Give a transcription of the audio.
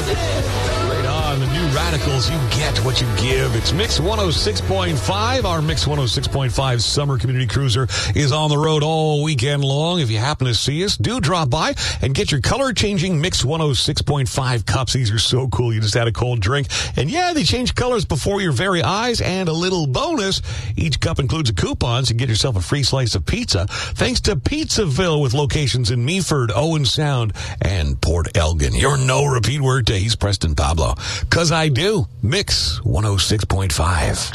Right on, the new Radicals, you get what you give. It's Mix 106.5. Our Mix 106.5 Summer Community Cruiser is on the road all weekend long. If you happen to see us, do drop by and get your color-changing Mix 106.5 cups. These are so cool. You just had a cold drink. And yeah, they change colors before your very eyes. And a little bonus, each cup includes a coupon to get yourself a free slice of pizza. Thanks to Pizzaville with locations in Meaford, Owen Sound, and Port Elgin. Your no repeat word to East Preston Pablo. 'Cause I do. Mix 106.5.